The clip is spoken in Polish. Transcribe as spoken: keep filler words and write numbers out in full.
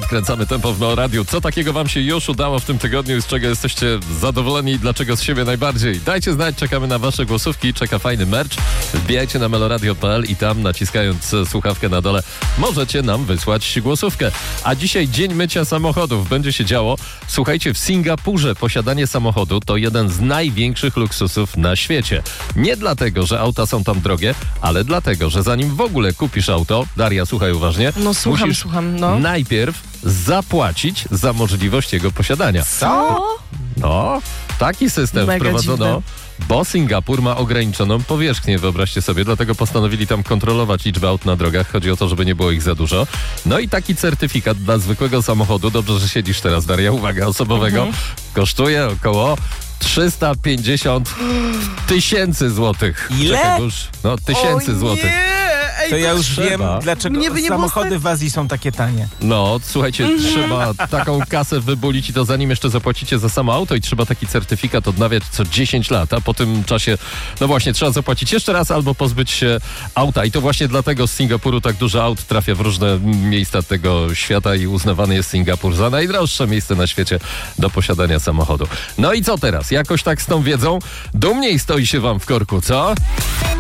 Skręcamy tempo w Neo Radiu. Co takiego wam się już udało w tym tygodniu i z czego jesteście zadowoleni i dlaczego z siebie najbardziej? Dajcie znać, czekamy na wasze głosówki, czeka fajny merch. Wbijajcie na meloradio kropka p l i tam naciskając słuchawkę na dole możecie nam wysłać głosówkę. A dzisiaj dzień mycia samochodów. Będzie się działo. Słuchajcie, w Singapurze posiadanie samochodu to jeden z największych luksusów na świecie. Nie dlatego, że auta są tam drogie, ale dlatego, że zanim w ogóle kupisz auto, Daria, słuchaj uważnie, No słucham, musisz słucham, no. najpierw zapłacić za możliwość jego posiadania. Co? No, taki system Mega wprowadzono, dziwne. bo Singapur ma ograniczoną powierzchnię, wyobraźcie sobie, dlatego postanowili tam kontrolować liczbę aut na drogach. Chodzi o to, żeby nie było ich za dużo. No i taki certyfikat dla zwykłego samochodu, dobrze, że siedzisz teraz, Daria, uwaga, osobowego, Mhm. kosztuje około trzysta pięćdziesiąt tysięcy złotych. Ile? Czekaj, już, no, tysięcy złotych. Ej, To ja już trzeba. wiem, dlaczego Mnie by nie było samochody w Azji są takie tanie. No, słuchajcie, trzeba taką kasę wybulić i to zanim jeszcze zapłacicie za samo auto i trzeba taki certyfikat odnawiać co dziesięć lat, a po tym czasie, no właśnie, trzeba zapłacić jeszcze raz albo pozbyć się auta. I to właśnie dlatego z Singapuru tak dużo aut trafia w różne miejsca tego świata i uznawany jest Singapur za najdroższe miejsce na świecie do posiadania samochodu. No i co teraz? Jakoś tak z tą wiedzą dumniej stoi się wam w korku, co?